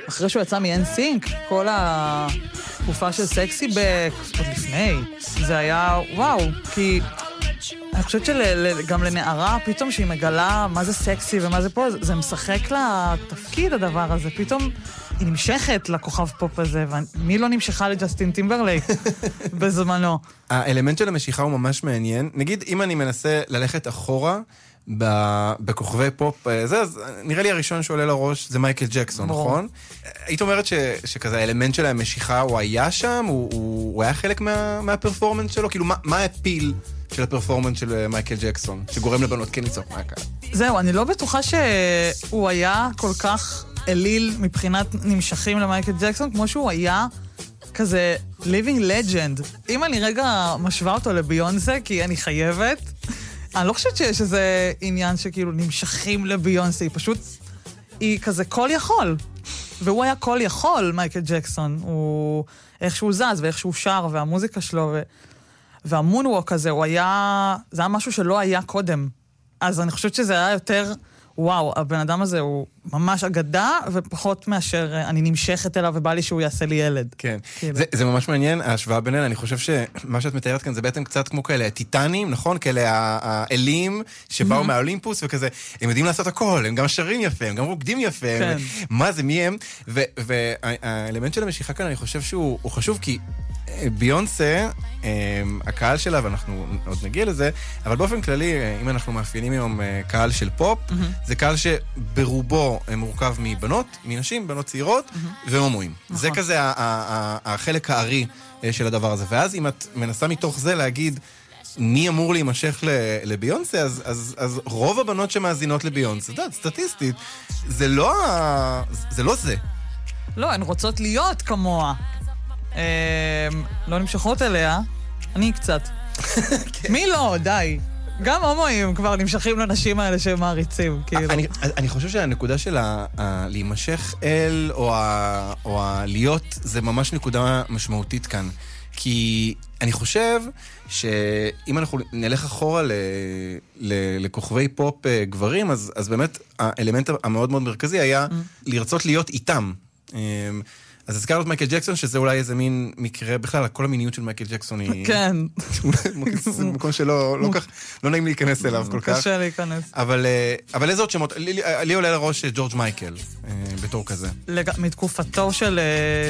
אחרי שהוא יצא מ-NSYNC, כל התקופה של סקסי בק, עוד לפני, זה היה וואו, כי אני חושבת שגם לנערה, פתאום שהיא מגלה מה זה סקסי ומה זה פה, זה משחק לה תפקיד הדבר הזה, פתאום היא נמשכת לכוכב פופ הזה, ומי לא נמשכה לג'סטין טימברלייק בזמנו? האלמנט של המשיכה הוא ממש מעניין. נגיד, אם אני מנסה ללכת אחורה, בכוכבי פופ, אז נראה לי הראשון שעולה לראש זה מייקל ג'קסון, נכון? היית אומרת שכזה האלמנט של המשיכה הוא היה שם? הוא היה חלק מהפרפורמנס שלו? כאילו, מה הפיל של הפרפורמנס של מייקל ג'קסון, שגורם לבנות כן לצעוק מהקהל? זהו, אני לא בטוחה שהוא היה כל כך אליל מבחינת נמשכים למייקל ג'קסון, כמו שהוא היה כזה living legend. אם אני רגע משווה אותו לביונסה, כי אני חייבת, אני לא חושבת שיש איזה עניין שכאילו נמשכים לביונסה, היא פשוט, היא כזה כל יכול. והוא היה כל יכול, מייקל ג'קסון. הוא, איך שהוא זז ואיך שהוא שר, והמוזיקה שלו, והמונווק הזה, הוא היה, זה היה משהו שלא היה קודם. אז אני חושבת שזה היה יותר, וואו, הבן אדם הזה הוא ממש אגדה, ופחות מאשר אני נמשכת אליו ובא לי שהוא יעשה לי ילד. כן, זה ממש מעניין, ההשוואה ביניהם, אני חושב שמה שאת מתארת כאן זה בעצם קצת כמו כאלה הטיטנים, נכון? כאלה האלים שבאו מהאולימפוס וכזה, הם יודעים לעשות הכל, הם גם שרים יפה, הם גם רוקדים יפה, מה זה, מי הם? והאלמנט של המשיכה כאן, אני חושב שהוא חשוב, כי ביונסה, הקהל שלה, ואנחנו עוד נגיע לזה, אבל באופן כללי, אם אנחנו מאפיינים היום קהל של פופ, זה קהל שברובו מורכב מבנות, מנשים, בנות צעירות, והומואים. זה כזה החלק הערי של הדבר הזה. ואז אם את מנסה מתוך זה להגיד מי אמור להימשך לביונסה, אז רוב הבנות שמאזינות לביונסה, סטטיסטית, זה לא זה. לא, הן רוצות להיות כמוה. לא נמשכות אליה, אני קצת. מי לא, די. גם הומואים כבר נמשכים לנשים האלה שהם מעריצים. אני חושב שהנקודה של להימשך אל או להיות זה ממש נקודה משמעותית כאן. כי אני חושב שאם אנחנו נלך אחורה לכוכבי פופ גברים, אז באמת האלמנט המאוד מאוד מרכזי היה לרצות להיות איתם. אז הזכרנו את מייקל ג'קסון, שזה אולי איזה מין מקרה, בכלל, כל המיניות של מייקל ג'קסון היא... כן. זה מקום שלא נעים להיכנס אליו כל כך. קשה להיכנס. אבל איזה עוד שמות? לי עולה לראש ג'ורג' מייקל, בתור כזה. מתקופתו של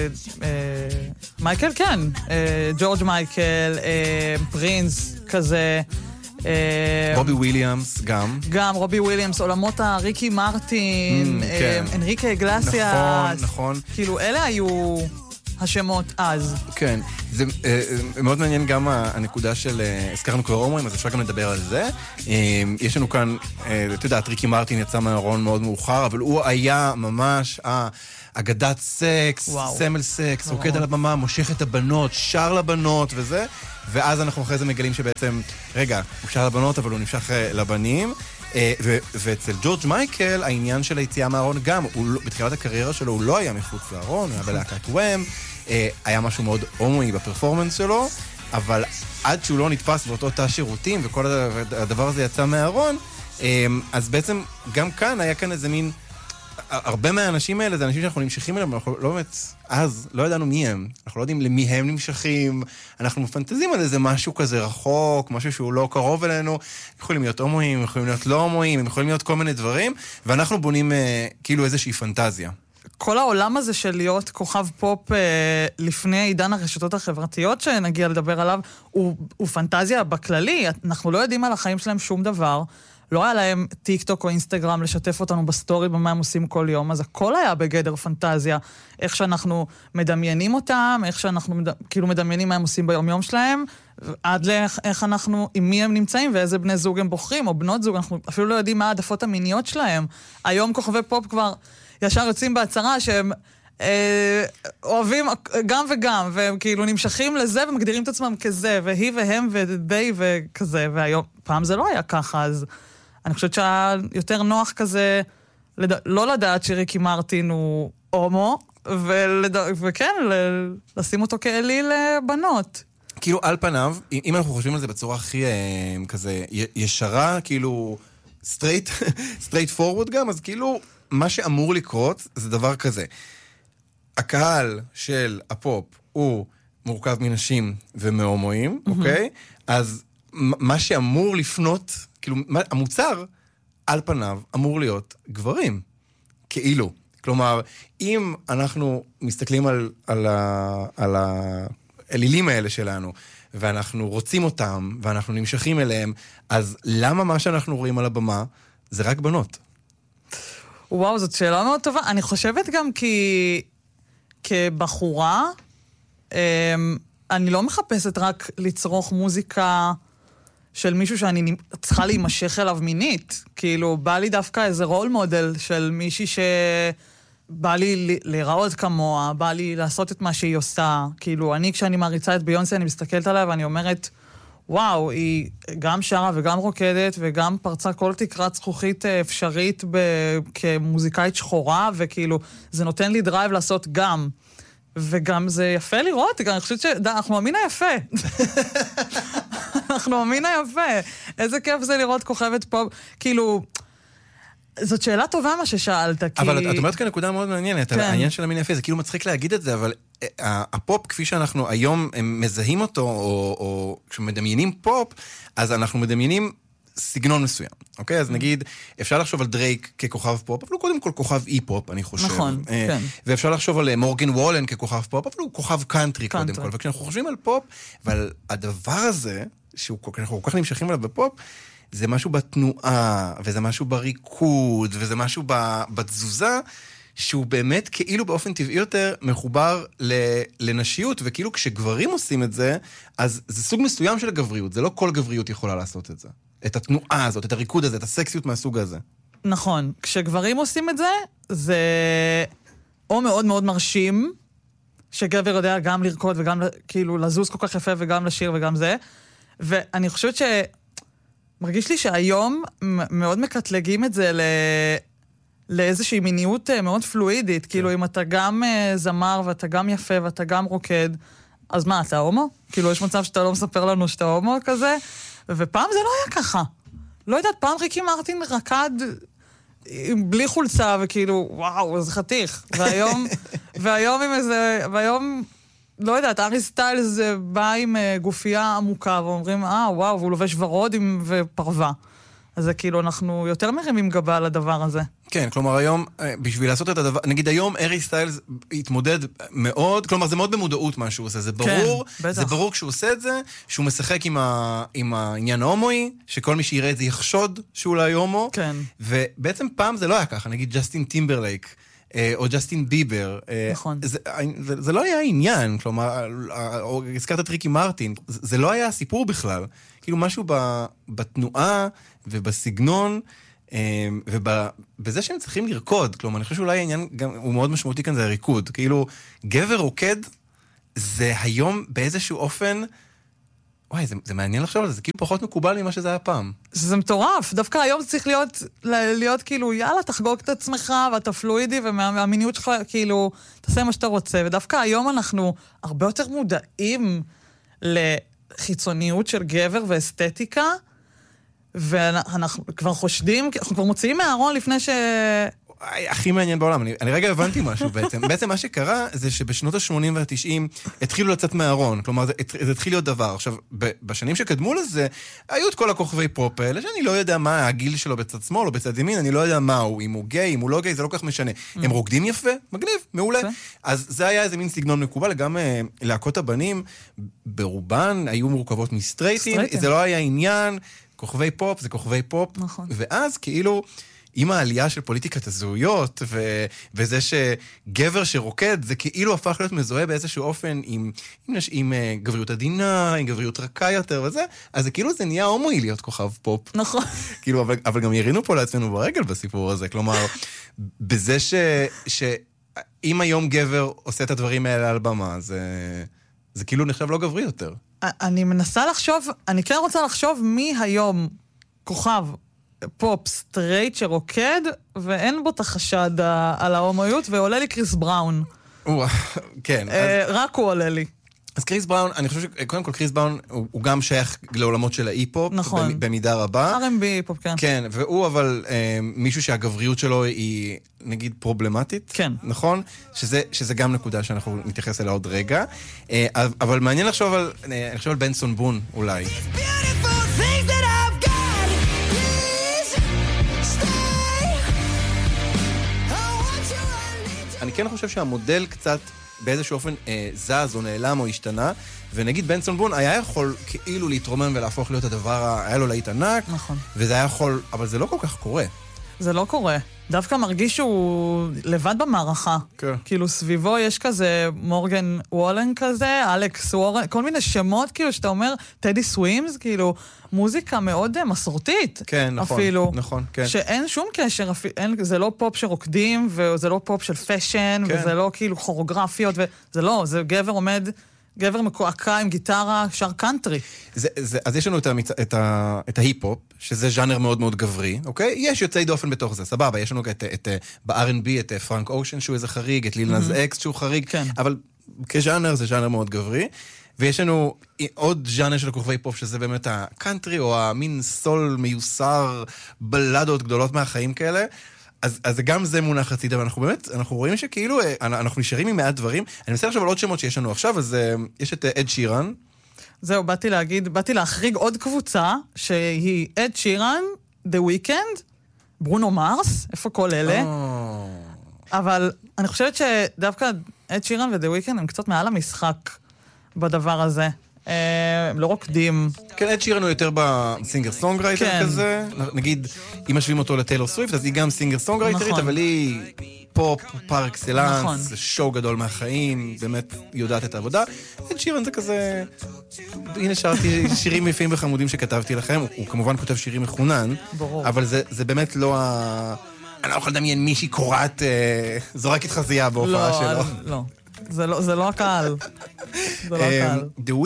מייקל, כן. ג'ורג' מייקל, פרינס, כזה... רובי וויליאמס גם. גם רובי וויליאמס, עולמות הריקי מרטין, אנריקה אגלסיאס. נכון. כאילו, אלה היו השמות אז. כן. זה מאוד מעניין גם הנקודה של, הזכרנו כבר הומואים, אז אפשר גם לדבר על זה. יש לנו כאן, אתה יודע, ריקי מרטין יצא מהארון מאוד מאוחר, אבל הוא היה ממש אגדת סקס, סמל סקס, רוקד על הבמה, מושך את הבנות, שר לבנות וזה. ואז אנחנו אחרי זה מגלים שבעצם, רגע, הוא שר לבנות, אבל הוא נמשך לבנים. ואצל ג'ורג' מייקל, העניין של היציאה מהארון גם, בתחילת הקריירה שלו הוא לא היה מחוץ לארון, הוא היה בלהקת וואם, היה משהו מאוד הומואי בפרפורמנס שלו, אבל עד שהוא לא נתפס באותו תא שירותים, וכל הדבר הזה יצא מהארון, אז בעצם גם כאן היה כאן איזה מין, הרבה מהאנשים האלה זה אנשים שאנחנו נמשכים אליהם, אנחנו לא באמת, אז לא ידענו מי הם, אנחנו לא יודעים למי הם נמשכים, אנחנו מפנטזים על איזה משהו כזה רחוק, משהו שהוא לא קרוב אלינו, יכולים להיות הומואים, יכולים להיות לא הומואים, יכולים להיות כל מיני דברים, ואנחנו בונים כאילו איזושהי פנטזיה. כל העולם הזה של להיות כוכב פופ לפני עידן הרשתות החברתיות שנגיע לדבר עליו, הוא פנטזיה בכללי, אנחנו לא יודעים על החיים שלהם שום דבר, לא היה להם טיק טוק או אינסטגרם לשתף אותנו בסטורי במה הם עושים כל יום, אז הכל היה בגדר פנטזיה, איך שאנחנו מדמיינים אותם, איך שאנחנו כאילו מדמיינים מה הם עושים ביום יום שלהם, עד לאיך אנחנו, עם מי הם נמצאים ואיזה בני זוג הם בוחרים, או בנות זוג, אנחנו אפילו לא יודעים מה העדפות המיניות שלהם. היום כוכבי פופ כבר ישר יוצאים בהצהרה שהם אוהבים גם וגם, והם כאילו נמשכים לזה ומגדירים את עצמם כזה, והיא והם ודי וכזה, והיום, פעם זה לא היה ככה, אז אני חושבת שהיה יותר נוח כזה, לא לדעת שריקי מרטין הוא הומו, וכן, לשים אותו כאלי לבנות. כאילו על פניו, אם אנחנו חושבים על זה בצורה הכי כזה ישרה, כאילו straight forward גם, אז כאילו מה שאמור לקרות זה דבר כזה. הקהל של הפופ הוא מורכב מנשים ומהומואים, אוקיי? אז מה שאמור לפנות, כאילו, המוצר על פניו אמור להיות גברים. כאילו. כלומר, אם אנחנו מסתכלים על האלילים האלה שלנו, ואנחנו רוצים אותם, ואנחנו נמשכים אליהם, אז למה מה שאנחנו רואים על הבמה זה רק בנות? וואו, זאת שאלה מאוד טובה. אני חושבת גם כבחורה, אני לא מחפשת רק לצרוך מוזיקה של מישהו שאני צריכה להימשך אליו מינית. כאילו, בא לי דווקא איזה רול מודל של מישהי שבא לי להיראות כמוה, בא לי לעשות את מה שהיא עושה. כאילו, כשאני מעריצה את ביונסה, אני מסתכלת עליה ואני אומרת, וואו, היא גם שרה וגם רוקדת, וגם פרצה כל תקרת זכוכית אפשרית כמוזיקאית שחורה, וכאילו, זה נותן לי דרייב לעשות גם. וגם זה יפה לראות, אני חושבת שאנחנו המין היפה. אנחנו המין היפה. איזה כיף זה לראות כוכבת פה. כאילו, זאת שאלה טובה מה ששאלת, כי... אבל את אומרת כאן נקודה מאוד מעניינת, על העניין של המין היפה, זה כאילו מצחיק להגיד את זה, אבל הפופ, כפי שאנחנו היום מזהים אותו, או כשמדמיינים פופ, אז אנחנו מדמיינים סגנון מסוים, אוקיי? אז נגיד, אפשר לחשוב על דרייק ככוכב פופ, אבל הוא קודם כל כוכב אי-פופ, אני חושב. נכון, כן. ואפשר לחשוב על מורגן וולן ככוכב פופ, אבל הוא כוכב קאנטרי קודם כל. וכשאנחנו חושבים על פופ, ועל הדבר הזה, שאנחנו כל כך נמשכים עליו בפופ, זה משהו בתנועה, וזה משהו בריקוד, וזה משהו בתזוזה, שהוא באמת כאילו באופן טבעי יותר מחובר לנשיות, וכאילו כשגברים עושים את זה, אז זה סוג מסוים של גבריות, זה לא כל גבריות יכולה לעשות את זה. את התנועה הזאת, את הריקוד הזה, את הסקסיות מהסוג הזה. נכון, כשגברים עושים את זה, זה או מאוד מאוד מרשים, שגבר יודע גם לרקוד וגם כאילו לזוז כל כך יפה וגם לשיר וגם זה, ואני חושבת מרגיש לי שהיום מאוד מקטלגים את זה לאיזושהי מיניות מאוד פלואידית, כאילו אם אתה גם זמר ואתה גם יפה ואתה גם רוקד, אז מה, אתה הומו? כאילו יש מצב שאתה לא מספר לנו שאתה הומו כזה, ופעם זה לא היה ככה. לא יודעת, פעם ריקי מרטין רקד בלי חולצה וכאילו, וואו, איזה חתיך. והיום עם איזה, והיום... לא יודעת, ארי סטיילס בא עם גופייה עמוקה, ואומרים, וואו, והוא לובש ורוד ופרווה. אז זה כאילו, אנחנו יותר מרימים גבה על הדבר הזה. כן, כלומר היום, בשביל לעשות את הדבר, נגיד היום ארי סטיילס התמודד מאוד, כלומר זה מאוד במודעות מה שהוא עושה, זה ברור, כן, זה ברור כשהוא עושה את זה, שהוא משחק עם העניין ההומואי, שכל מי שיראה את זה יחשוד שהוא אולי הומו, כן. ובעצם פעם זה לא היה ככה, נגיד ג'סטין טימברלייק, או ג'סטין ביבר. נכון. זה לא היה עניין, כלומר, או הזכרת את ריקי מרטין, זה לא היה הסיפור בכלל. כאילו משהו בתנועה ובסגנון, ובזה שהם צריכים לרקוד, כלומר, אני חושב שאולי העניין הוא מאוד משמעותי כאן, זה הריקוד. כאילו, גבר רוקד, זה היום באיזשהו אופן, וואי, זה מעניין לחשוב על זה, זה כאילו פחות מקובל ממה שזה היה פעם. זה מטורף, דווקא היום צריך להיות כאילו, יאללה, תחגוג את עצמך, ואתה פלואידי, ומהמיניות שלך, כאילו, תעשה מה שאתה רוצה, ודווקא היום אנחנו הרבה יותר מודעים לחיצוניות של גבר ואסתטיקה, ואנחנו כבר חושדים, אנחנו כבר מוציאים מהארון לפני הכי מעניין בעולם, אני רגע הבנתי משהו בעצם. בעצם מה שקרה זה שבשנות ה-80 וה-90 התחילו לצאת מהארון, כלומר זה התחיל להיות דבר. עכשיו, בשנים שקדמו לזה, היו את כל הכוכבי פופ האלה, שאני לא יודע מה הגיל שלו בצד שמאל או בצד ימין, אני לא יודע מה הוא, אם הוא גיי, אם הוא לא גיי, זה לא כך משנה. הם רוקדים יפה, מגניב, מעולה. אז זה היה איזה מין סגנון מקובל, גם להקות הבנים, ברובן היו מורכבות מסטרייטים, זה לא היה עניין, כוכבי פופ זה כוכבי פופ, ואז כאילו עם העלייה של פוליטיקת הזהויות, וזה שגבר שרוקד, זה כאילו הפך להיות מזוהה באיזשהו אופן עם גבריות עדינה, עם גבריות רכה יותר וזה, אז זה כאילו זה נהיה הומואי להיות כוכב פופ. נכון. כאילו, אבל גם ירינו פה לעצמנו ברגל בסיפור הזה, כלומר, בזה שאם היום גבר עושה את הדברים האלה על במה, זה כאילו נחשב לא גברי יותר. אני מנסה לחשוב, אני כן רוצה לחשוב מי היום כוכב פופ סטרייט שרוקד, ואין בו את החשד על ההומואיות, ועולה לי קריס בראון. כן. רק הוא עולה לי. אז קריס בראון, אני חושב שקודם כל קריס בראון הוא גם שייך לעולמות של ההיפ-הופ, נכון. במידה רבה. R&B היפ-הופ, כן. כן, והוא אבל מישהו שהגבריות שלו היא נגיד פרובלמטית. כן. נכון? שזה גם נקודה שאנחנו נתייחס אליה עוד רגע. אבל מעניין לחשוב על בנסון בון אולי. אני כן חושב שהמודל קצת באיזשהו אופן זז או נעלם או השתנה, ונגיד בנסון בון היה יכול כאילו להתרומם ולהפוך להיות הדבר, היה לו להיט ענק, נכון. וזה היה יכול, אבל זה לא כל כך קורה. זה לא קורה. דווקא מרגיש שהוא לבד במערכה. כן. כאילו סביבו יש כזה מורגן וולן כזה, אלכס וורן, כל מיני שמות כאילו שאתה אומר, טדי סווימס, כאילו מוזיקה מאוד מסורתית. כן, נכון. אפילו. נכון, כן. שאין שום קשר, זה לא פופ שרוקדים, וזה לא פופ של פשן, כן. וזה לא כאילו כוריאוגרפיות, וזה לא, זה גבר עומד... גבר מקועקע עם גיטרה, שר קאנטרי. אז יש לנו את ההיפ-הופ, שזה ז'אנר מאוד מאוד גברי, אוקיי? יש יוצאי דופן בתוך זה, סבבה. יש לנו ב-R&B את פרנק אושן שהוא איזה חריג, את ליל נאז אקס שהוא חריג, כן. אבל כז'אנר זה ז'אנר מאוד גברי. ויש לנו עוד ז'אנר של כוכבי פופ, שזה באמת הקאנטרי, או המין סול מיוסר, בלדות גדולות מהחיים כאלה. אז גם זה מונח הצידה, ואנחנו באמת, אנחנו רואים שכאילו, אנחנו נשארים עם מעט דברים. אני מנסה לחשוב על עוד שמות שיש לנו עכשיו, אז יש את אד שירן. זהו, באתי להחריג עוד קבוצה, שהיא אד שירן, The Weeknd, ברונו מרס, איפה כל אלה? אבל אני חושבת שדווקא אד שירן ו-The Weeknd הם קצת מעל המשחק בדבר הזה. הם לא רוקדים. כן, אד שירן הוא יותר בסינגר סונגרייטר כזה. נגיד, אם משווים אותו לטיילור סוויפט, אז היא גם סינגר סונגרייטרית, אבל היא פופ, פר אקסלנס, זה שואו גדול מהחיים, באמת יודעת את העבודה. אד שירן זה כזה... הנה שרתי שירים יפים וחמודים שכתבתי לכם, הוא כמובן כותב שירים מחונן, אבל זה באמת לא ה... אני לא יכול לדמיין מישהי קוראת, זורקת חזייה בהופעה שלו. לא. זה לא הקהל. זה לא הקהל.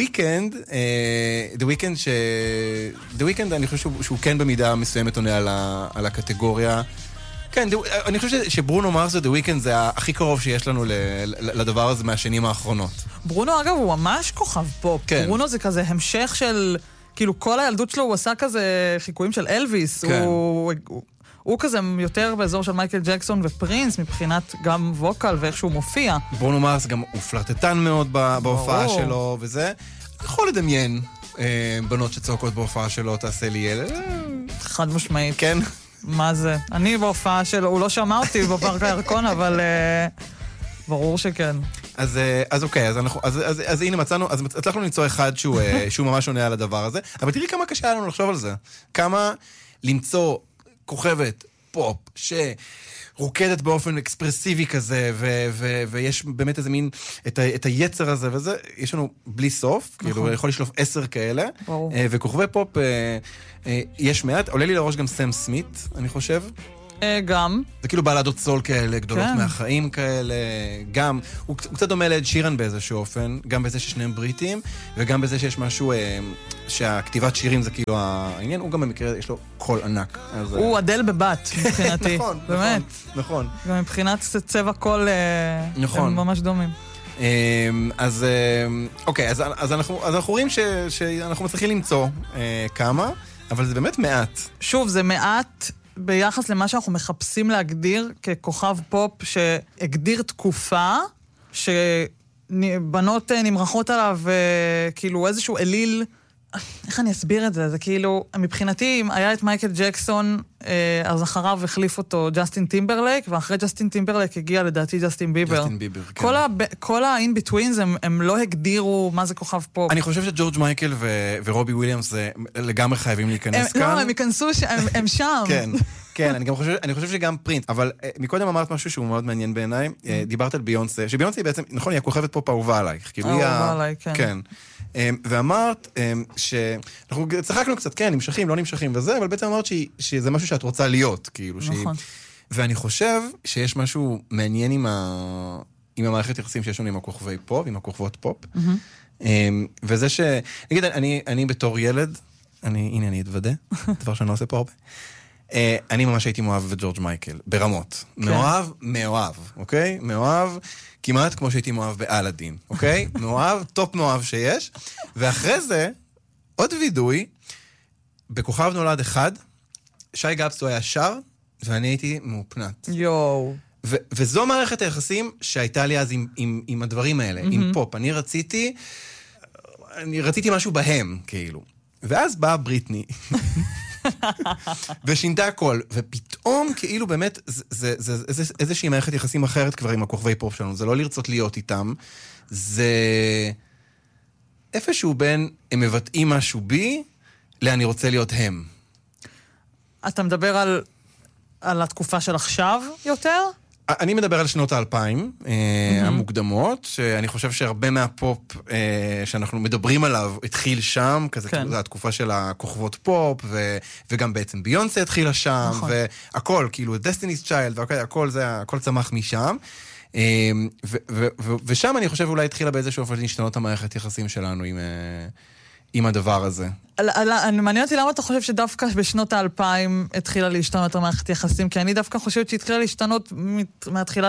The Weeknd, אני חושב שהוא כן במידה מסוימת עונה על הקטגוריה. כן, אני חושב שברונו מרס ו-The Weeknd זה הכי קרוב שיש לנו לדבר הזה מהשנים האחרונות. ברונו, אגב, הוא ממש כוכב פופ. ברונו זה כזה המשך של... כאילו, כל הילדות שלו הוא עשה כזה חיקויים של אלוויס. הוא כזה יותר באזור של מייקל ג'קסון ופרינס, מבחינת גם ווקל ואיך שהוא מופיע. ברונו מרס גם הוא פלרטטן מאוד בהופעה שלו, וזה יכול לדמיין בנות שצועקות בהופעה שלו, תעשה לי ילד. חד משמעית. כן. מה זה? אני בהופעה שלו, הוא לא שמע אותי בפארק הירקון, אבל ברור שכן. אז אוקיי, אז הנה מצאנו, אז הצלחנו למצוא אחד שהוא ממש עונה על הדבר הזה, אבל תראי כמה קשה היה לנו לחשוב על זה. כמה למצוא כוכבת פופ שרוקדת באופן אקספרסיבי כזה, ויש באמת איזה מין, את היצר הזה וזה, יש לנו בלי סוף, כאילו יכול לשלוף 10 כאלה, וכוכבי פופ יש מעט, עולה לי לראש גם סם סמית, אני חושב. גם. זה כאילו בלדות סול כאלה, גדולות מהחיים כאלה, גם, הוא קצת דומה לאד שירן באיזשהו אופן, גם בזה ששניהם בריטים, וגם בזה שיש משהו, שהכתיבת שירים זה כאילו העניין, הוא גם במקרה, יש לו קול ענק. הוא אדל בבת, מבחינתי. נכון, באמת. נכון. גם מבחינת צבע קול, הם ממש דומים. אז, אוקיי, אז אנחנו רואים שאנחנו מצליחים למצוא כמה, אבל זה באמת מעט. שוב, זה מעט... ביחס למה שאנחנו מחפשים להגדיר ככוכב פופ שהגדיר תקופה שבנות נמרחות עליו כאילו איזשהו אליל, איך אני אסביר את זה? זה כאילו, מבחינתי היה את מייקל ג'קסון, אז אחריו החליף אותו ג'סטין טימברלייק, ואחרי ג'סטין טימברלייק הגיע לדעתי ג'סטין ביבר. ג'סטין ביבר, כן. כל ה-in-betweens הם לא הגדירו מה זה כוכב פופ. אני חושב שג'ורג' מייקל ורובי וויליאמס לגמרי חייבים להיכנס כאן. לא, הם ייכנסו, הם שם. כן. כן, אני חושב שגם פרינט, אבל מקודם אמרת משהו שהוא מאוד מעניין בעיניי, דיברת על ביונסה, שביונסה היא בעצם, נכון, היא הכוכבת פופ האהובה עלייך. האהובה עליי, כן. ואמרת שאנחנו צחקנו קצת, כן, נמשכים, לא נמשכים וזה, אבל בעצם אמרת שזה משהו שאת רוצה להיות, כאילו. נכון. ואני חושב שיש משהו מעניין עם המערכת יחסים שיש לנו עם הכוכבי פופ, עם הכוכבות פופ, וזה נגיד, אני בתור ילד, הנה אני אתוודה, דבר שאני לא עושה פה הרבה, אני ממש הייתי מאוהב בג'ורג' מייקל, ברמות. מאוהב, אוקיי? מאוהב, כמעט כמו שהייתי מאוהב באלאדין, אוקיי? מאוהב, טופ מאוהב שיש. ואחרי זה, עוד וידוי, בכוכב נולד אחד, שי גבסו היה שר, ואני הייתי מאופנת. יואו. וזו מערכת היחסים שהייתה לי אז עם הדברים האלה, עם פופ. אני רציתי משהו בהם, כאילו. ואז באה בריטני, ושינתה הכל, ופתאום כאילו באמת, זה איזושהי מערכת יחסים אחרת כבר עם הכוכבי פופ שלנו, זה לא לרצות להיות איתם, זה איפשהו בין, הם מבטאים משהו בי, לאני רוצה להיות הם. אתה מדבר על התקופה של עכשיו יותר? אני מדבר על שנות ה-2000 המוקדמות, שאני חושב שהרבה מהפופ שאנחנו מדברים עליו התחיל שם, כזה זו התקופה של הכוכבות פופ, וגם בעצם ביונסה התחילה שם, והכל, כאילו, Destiny's Child, הכל צמח משם. ושם אני חושב אולי התחילה באיזשהו אופן להשתנות המערכת יחסים שלנו עם הדבר הזה. מעניין אותי למה אתה חושב שדווקא בשנות ה-2000 התחילה להשתנות המערכת יחסים, כי אני דווקא חושבת שהתחילה להשתנות מהתחילה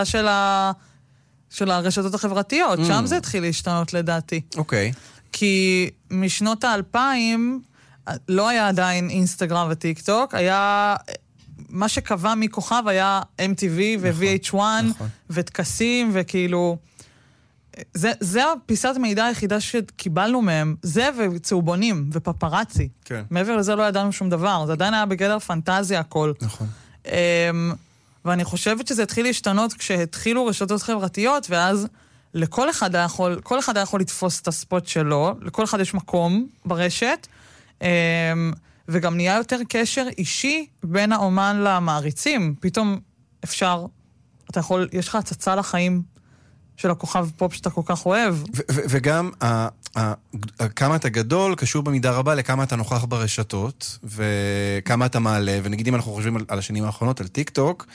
של הרשתות החברתיות, שם זה התחיל להשתנות לדעתי. אוקיי. כי משנות ה-2000 לא היה עדיין אינסטגרם וטיק טוק, היה מה שקבע מכוכב היה MTV ו-VH1 ותקסים וכאילו... זה הפיסת מידע היחידה שקיבלנו מהם, זה וצהובונים ופפרצי. כן. מעבר לזה לא ידענו שום דבר, זה עדיין היה בגדר פנטזיה הכל. נכון. ואני חושבת שזה התחיל להשתנות כשהתחילו רשתות חברתיות, ואז כל אחד היה יכול לתפוס את הספוט שלו, לכל אחד יש מקום ברשת, וגם נהיה יותר קשר אישי בין האומן למעריצים. פתאום אפשר, יש לך הצצה לחיים של הכוכב פופ שאתה כל כך אוהב. וגם כמה אתה גדול קשור במידה רבה לכמה אתה נוכח ברשתות, וכמה אתה מעלה, ונגיד אם אנחנו חושבים על השנים האחרונות, על טיק טוק,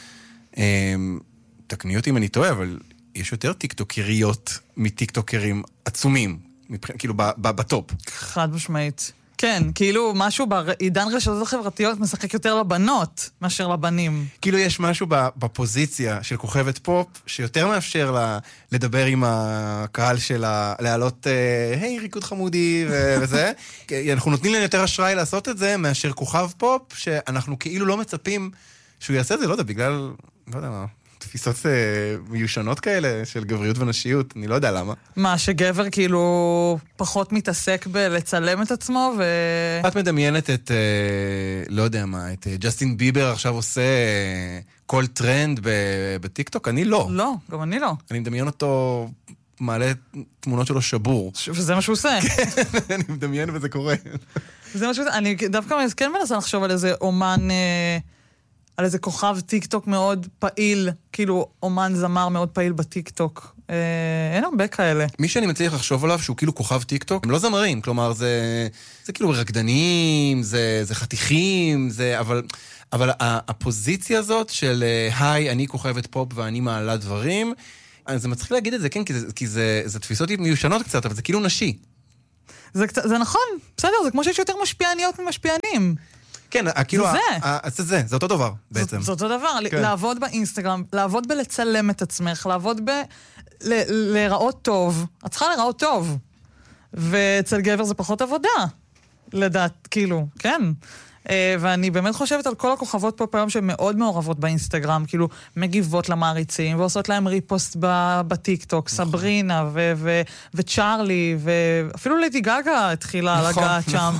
תקני אותי אם אני טועה, אבל יש יותר טיק טוקריות מטיק טוקרים עצומים, כאילו בטופ. חד משמעית. כן, כאילו משהו בעידן רשתות החברתיות משחק יותר לבנות מאשר לבנים. כאילו יש משהו בפוזיציה של כוכבת פופ שיותר מאפשר לה לדבר עם הקהל שלה, להעלות, היי, ריקוד חמודי וזה. אנחנו נותנים להם יותר אשראי לעשות את זה מאשר כוכב פופ שאנחנו כאילו לא מצפים שהוא יעשה את זה, לא יודע, בגלל, לא יודע מה. תפיסות מיושנות כאלה של גבריות ונשיות, אני לא יודע למה. מה, שגבר כאילו פחות מתעסק בלצלם את עצמו ו... את מדמיינת את, לא יודע מה, את ג'סטין ביבר עכשיו עושה כל טרנד בטיקטוק? אני לא. לא, גם אני לא. אני מדמיין אותו מעלה תמונות שלו שבור. וזה מה שהוא עושה. אני מדמיין וזה קורה. זה מה שהוא עושה. אני דווקא כן מנסה לחשוב על איזה אומן... על איזה כוכב טיקטוק מאוד פעיל, כאילו אומן זמר מאוד פעיל בטיקטוק. אין הרבה כאלה. מי שאני מצליח לחשוב עליו שהוא כאילו כוכב טיקטוק, הם לא זמרים, כלומר זה כאילו רקדנים, זה חתיכים, אבל הפוזיציה הזאת של היי, אני כוכבת פופ ואני מעלה דברים, זה מצחיק להגיד את זה, כן, כי זה תפיסות מיושנות קצת, אבל זה כאילו נשי. זה נכון, בסדר, זה כמו שיש יותר משפיעניות ממשפיענים. כן, כאילו, זה אותו דבר בעצם. זה אותו דבר, לעבוד באינסטגרם, לעבוד בלצלם את עצמך, לעבוד להיראות טוב. את צריכה להיראות טוב. ואצל גבר זה פחות עבודה, לדעת, כאילו, כן. ואני באמת חושבת על כל הכוכבות פה פעם שהן מאוד מעורבות באינסטגרם, כאילו מגיבות למעריצים ועושות להם ריפוסט בטיקטוק, סברינה וצ'ארלי, ואפילו ליידי גגה התחילה לגעת שם.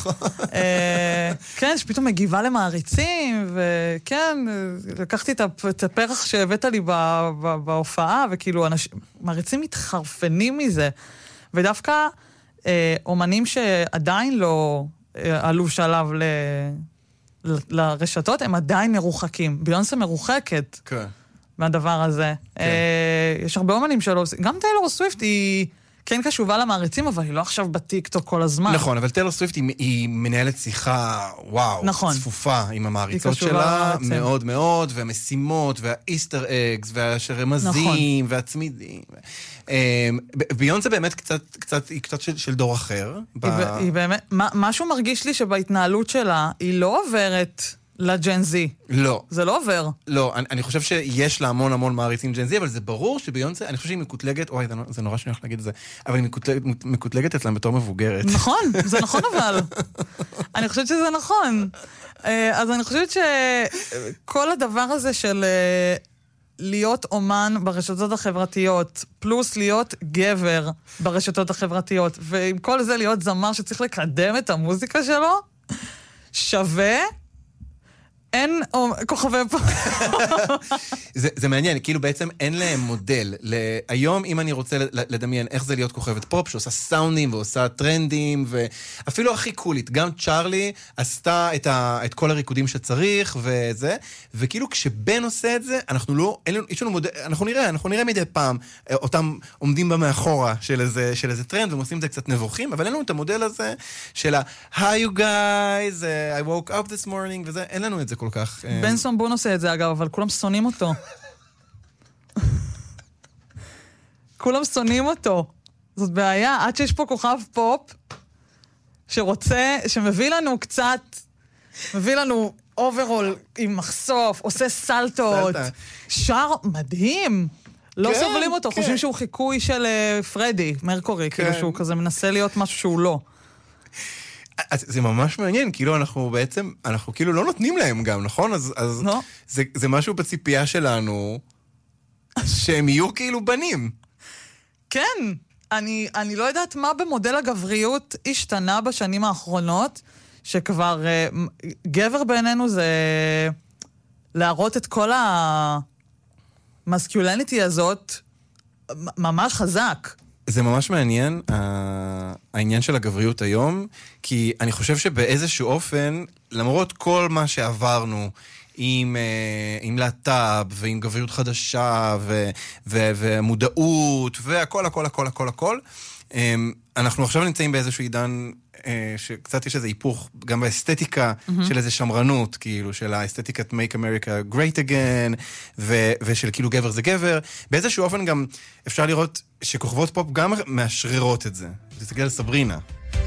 כן, שפתאום מגיבה למעריצים, וכן, לקחתי את הפרח שהבאת לי בהופעה, וכאילו מעריצים מתחרפנים מזה. ודווקא אומנים שעדיין לא... עלו שלב לרשתות, הם עדיין מרוחקים. ביונסה מרוחקת מהדבר הזה. יש הרבה אומנים שלו, גם טיילור סוויפט היא כן קשובה למעריצים, אבל היא לא עכשיו בטיקטוק כל הזמן. נכון, אבל טיילור סוויפט היא מנהלת שיחה, וואו, צפופה עם המעריצות שלה, מאוד מאוד, והמשימות, והאיסטר אגס, והשרמזים, והצמידים. ביונסה באמת קצת של דור אחר. היא באמת, משהו מרגיש לי שבהתנהלות שלה, היא לא עוברת לג'ן זי. לא. זה לא עובר. לא, אני חושב שיש לה המון המון מעריצים ג'ן זי, אבל זה ברור שביונסה, אני חושב שהיא מקוטלגת, אוי, זה נורא שאני הולך להגיד את זה, אבל היא מקוטלגת אצלם בתור מבוגרת. נכון, זה נכון אבל. אני חושבת שזה נכון. אז אני חושבת שכל הדבר הזה של להיות אומן ברשתות החברתיות, פלוס להיות גבר ברשתות החברתיות, ועם כל זה להיות זמר שצריך לקדם את המוזיקה שלו, שווה, אין כוכבי פה. זה מעניין, כאילו בעצם אין להם מודל. היום, אם אני רוצה לדמיין איך זה להיות כוכבת פופ, שעושה סאונדים ועושה טרנדים, ואפילו הכי קולית, גם צ'ארלי עשתה את כל הריקודים שצריך, וזה, וכאילו כשבן עושה את זה, אנחנו לא, יש לנו מודל, אנחנו נראה מדי פעם, אותם עומדים בה מאחורה של איזה טרנד, והם עושים את זה קצת נבוכים, אבל אין לנו את המודל הזה של Hi you guys, I woke up this morning, וזה, אין לנו את זה כל כך. בנסון בון עושה את זה אגב, אבל כולם שונאים אותו. כולם שונאים אותו. זאת בעיה, עד שיש פה כוכב פופ שרוצה, שמביא לנו קצת, מביא לנו אוברול עם מחשוף, עושה סלטות, שר מדהים. לא סובלים אותו, חושבים שהוא חיקוי של פרדי, מרקורי, כאילו שהוא כזה מנסה להיות משהו שהוא לא. אז זה ממש מעניין, כאילו אנחנו כאילו לא נותנים להם גם, נכון? אז זה משהו בציפייה שלנו, שהם יהיו כאילו בנים. כן, אני לא יודעת מה במודל הגבריות השתנה בשנים האחרונות, שכבר גבר בעינינו זה להראות את כל המסקיולניטי הזאת ממש חזק. זה ממש מעניין, העניין של הגבריות היום, כי אני חושב שבאיזשהו אופן, למרות כל מה שעברנו עם להט"ב ועם גבריות חדשה ומודעות והכל, הכל, הכל, הכל, הכל, אנחנו עכשיו נמצאים באיזשהו עידן שקצת יש איזה היפוך גם באסתטיקה של איזה שמרנות, כאילו, של האסתטיקת Make America Great Again, ושל כאילו גבר זה גבר. באיזשהו אופן גם אפשר לראות שכוכבות פופ גם מאשררות את זה. תסתכל על סברינה.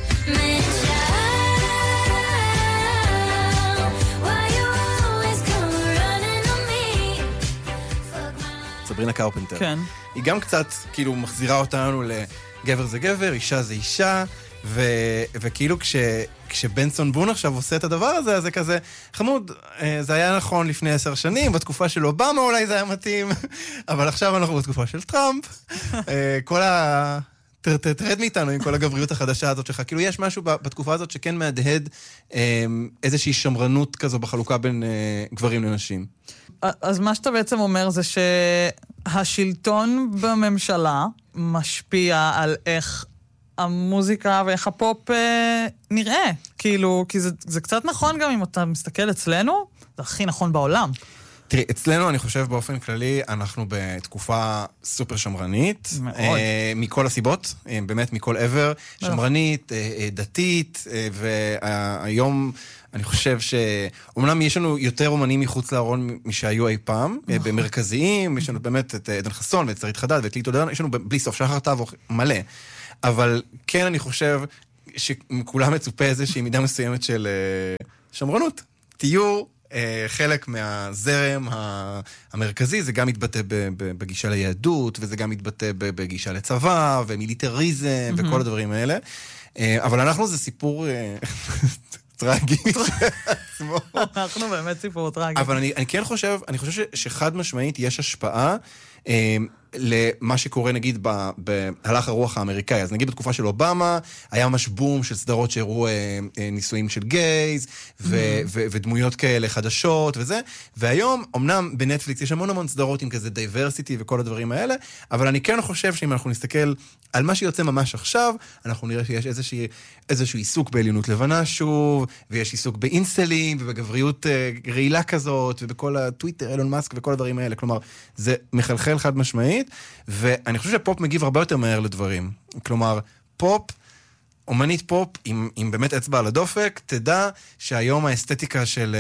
סברינה קרפנטר. כן. היא גם קצת כאילו מחזירה אותנו לגבר זה גבר, אישה זה אישה, וכאילו כשבנסון בון עכשיו עושה את הדבר הזה, אז זה כזה, חמוד, זה היה נכון לפני 10 שנים, בתקופה של אובמה אולי זה היה מתאים, אבל עכשיו אנחנו בתקופה של טראמפ, כל תרד מאיתנו עם כל הגבריות החדשה הזאת שלך, כאילו יש משהו בתקופה הזאת שכן מהדהד איזושהי שמרנות כזו בחלוקה בין גברים לנשים. אז מה שאתה בעצם אומר זה שהשלטון בממשלה משפיע על איך המוזיקה ואיך הפופ נראה. כאילו, כי זה קצת נכון גם אם אתה מסתכל אצלנו, זה הכי נכון בעולם. תראי, אצלנו אני חושב באופן כללי, אנחנו בתקופה סופר שמרנית. מאוד. מכל הסיבות, באמת מכל עבר. שמרנית, דתית, והיום אני חושב שאומנם יש לנו יותר אומנים מחוץ לארון משהיו אי פעם, במרכזיים, יש לנו באמת את עדן חסון ואת שרית חדד ואת ליטו דרן, יש לנו בלי סוף שחר תבוך מלא. אבל כן אני חושב שכולם מצופה איזושהי מידה מסוימת של שמרנות. תהיו חלק מהזרם המרכזי, זה גם מתבטא בגישה ליהדות, וזה גם מתבטא בגישה לצבא, ומיליטריזם, וכל הדברים האלה. אבל אנחנו זה סיפור טרגי. אנחנו באמת סיפור טרגי. אבל אני כן חושב, אני חושב שחד משמעית יש השפעה למה שקורה נגיד בהלך הרוח האמריקאי. אז נגיד בתקופה של אובמה, היה ממש בום של סדרות שהראו ניסויים של גייז, ודמויות כאלה חדשות וזה, והיום, אמנם בנטפליקס יש המון המון סדרות עם כזה דייברסיטי וכל הדברים האלה, אבל אני כן חושב שאם אנחנו נסתכל על מה שיוצא ממש עכשיו, אנחנו נראה שיש איזשהו עיסוק בעליונות לבנה שוב, ויש עיסוק באינסלים, ובגבריות רעילה כזאת, ובכל הטוויטר, אילון מאסק וכל הדברים האלה. כלומר, זה מחלחל חד משמעית, ואני חושב שפופ מגיב הרבה יותר מהר לדברים. כלומר, פופ, אומנית פופ, עם באמת אצבע על הדופק, תדע שהיום האסתטיקה של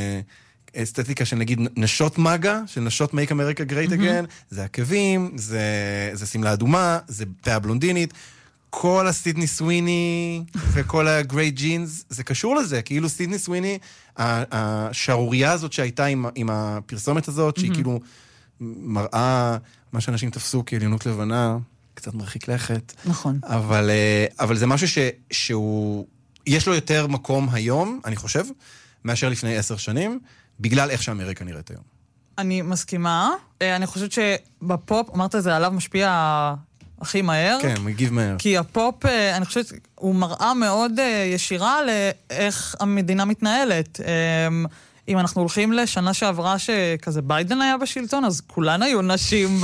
נגיד נשות מגה, של נשות Make America Great Again, זה עקבים, זה סמלה אדומה, זה פאה בלונדינית, כל הסידני סוויני וכל הגרייט ג'ינס, זה קשור לזה, כאילו סידני סוויני, השערוריה הזאת שהייתה עם הפרסומת הזאת, שהיא כאילו מראה מה שאנשים תפסו כעליונות לבנה, קצת מרחיק לכת. נכון. אבל זה משהו שהוא, יש לו יותר מקום היום, אני חושב, מאשר לפני 10 שנים, בגלל איך שאמריקה נראית היום. אני מסכימה. אני חושבת שבפופ, אמרת זה עליו משפיע הכי מהר. כן, מגיב מהר. כי הפופ, אני חושבת, הוא מראה מאוד ישירה לאיך המדינה מתנהלת. אם אנחנו הולכים לשנה שעברה שכזה ביידן היה בשלטון, אז כולן היו נשים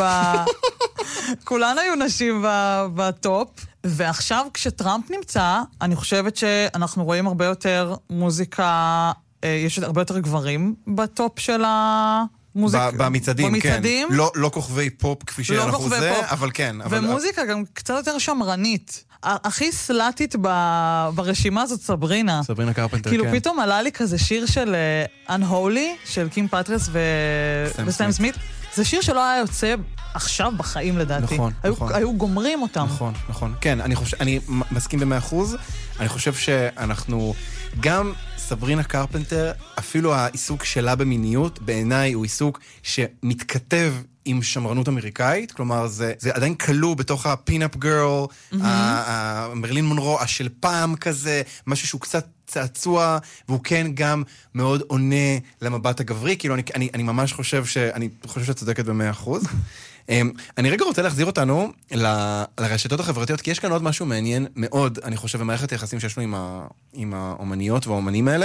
כולן היו נשים בטופ. ועכשיו כשטראמפ נמצא, אני חושבת שאנחנו רואים הרבה יותר מוזיקה, יש הרבה יותר גברים בטופ של המוזיקה. במצעדים, כן. לא כוכבי פופ כפי שאנחנו זה, אבל כן. ומוזיקה גם קצת יותר שמרנית. הכי סלטית ברשימה הזאת סברינה. סברינה קרפנטר, כן. כאילו פתאום עלה לי כזה שיר של Unholy, של קים פטרס וסם סמית. זה שיר שלא היה יוצא עכשיו בחיים לדעתי. נכון. היו גומרים אותם. נכון. כן, אני מסכים ב100%. אני חושב שאנחנו, גם סברינה קרפנטר, אפילו העיסוק שלה במיניות, בעיניי הוא עיסוק שמתכתב עם שמרנות אמריקאית, כלומר זה עדיין כלוא בתוך הפינאפ גרל, מרלין מונרו, של פעם כזה, משהו שהוא קצת צעצוע, והוא כן גם מאוד עונה למבט הגברי, כאילו אני ממש חושב שאת צודקת ב100%. אני רגע רוצה להחזיר אותנו לרשתות החברתיות, כי יש כאן עוד משהו מעניין מאוד, אני חושב, במערכת היחסים שיש לו עם האומניות והאומנים האלה.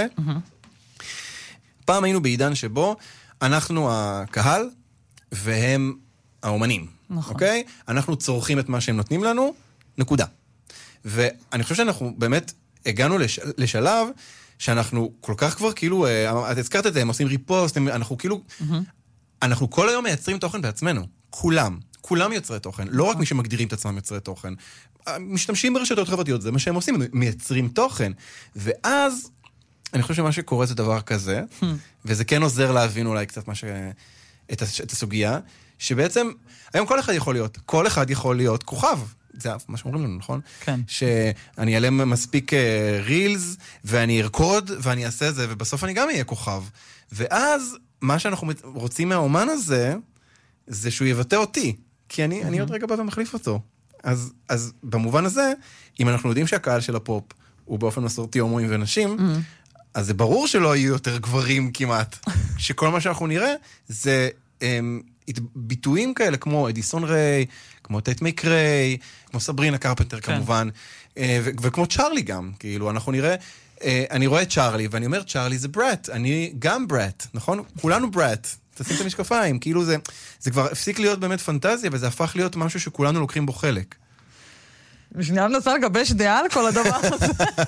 פעם היינו בעידן שבו אנחנו הקהל, והם האומנים. נכון. אוקיי? אנחנו צורכים את מה שהם נותנים לנו, נקודה. ואני חושב שאנחנו באמת הגענו לשלב שאנחנו כל כך כבר כאילו, את הזכרת את זה, הם עושים ריפוסט, אנחנו כאילו, אנחנו כל היום מייצרים תוכן בעצמנו. כולם יוצרי תוכן. לא רק מי שמגדירים את עצמם יוצרי תוכן. משתמשים ברשתות חברתיות, זה מה שהם עושים, מייצרים תוכן. ואז, אני חושב שמה שקורה זה דבר כזה, וזה כן עוזר להבין אולי קצת את הסוגיה, שבעצם, היום כל אחד יכול להיות כוכב. זה מה שאומרים לנו, נכון? כן. שאני אעלה מספיק רילס, ואני ארקוד, ואני אעשה זה, ובסוף אני גם אהיה כוכב. ואז, מה שאנחנו רוצים מהאומן הזה, זה שהוא יבטא אותי, כי אני עוד רגע בא ומחליף אותו. אז במובן הזה, אם אנחנו יודעים שהקהל של הפופ הוא באופן מסורתי הומואים ונשים, אז זה ברור שלא יהיו יותר גברים כמעט. שכל מה שאנחנו נראה זה ביטויים כאלה כמו אדיסון ריי, כמו טייט מקריי, כמו סברינה קרפנטר כמובן, וכמו צ'ארלי גם, כאילו אנחנו נראה, אני רואה את צ'ארלי ואני אומר צ'ארלי זה ברט, אני גם ברט, נכון? כולנו ברט. תשים את המשקפיים, כאילו זה כבר הפסיק להיות באמת פנטזיה, וזה הפך להיות משהו שכולנו לוקחים בו חלק. בשנייה ננסה לגבש דעה על כל הדבר הזה.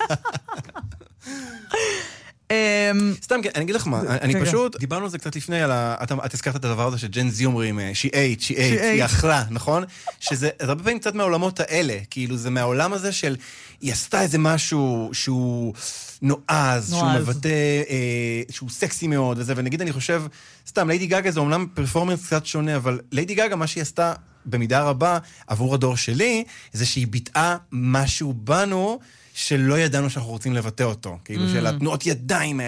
סתם, אני אגיד לך מה, אני פשוט, דיברנו על זה קצת לפני, את הזכרת את הדבר הזה שג'ן זי אומרים, she ate, היא אכלה, נכון? שזה הרבה פעמים קצת מהעולמות האלה, כאילו זה מהעולם הזה של, היא עשתה איזה משהו שהוא נועז, שהוא מבטא, שהוא סקסי מאוד, וזה, ונגיד אני חושב, סתם, ליידי גאגה זה אומנם פרפורמנס קצת שונה, אבל ליידי גאגה, מה שהיא עשתה במידה רבה עבור הדור שלי, זה שהיא ביטאה משהו בנו, שלא ידענו שאנחנו רוצים לבטא אותו, כאילו של התנועות ידיים